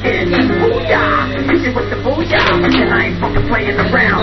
rockin'. Booyah, hit you with the booyah. And I ain't fucking playing around.